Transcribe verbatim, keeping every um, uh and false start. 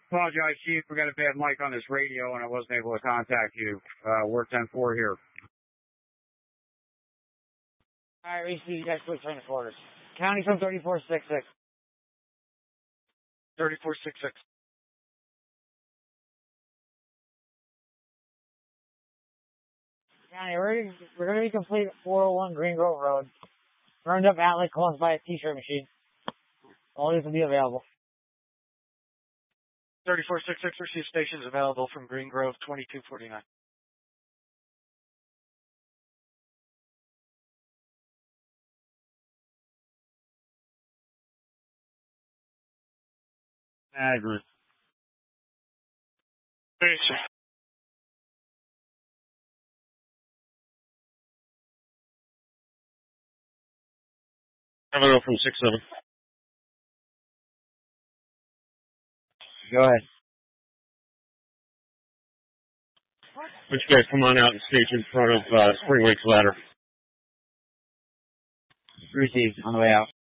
Apologize, Chief. We got a bad mic on this radio, and I wasn't able to contact you. Uh, we're ten four here. All right, receive you guys quick turn the quarters. County from thirty-four sixty-six. thirty-four sixty-six. County, we're, we're going to be complete at four oh one Green Grove Road. Burned up outlet caused by a t-shirt machine. All these will be available. thirty-four sixty-six receive stations available from Green Grove twenty-two forty-nine. Address. Hey, sir. I'm going to go from six seven. Go ahead. Would you guys come on out and stage in front of uh, Spring Lakes Ladder? Received. On the way out.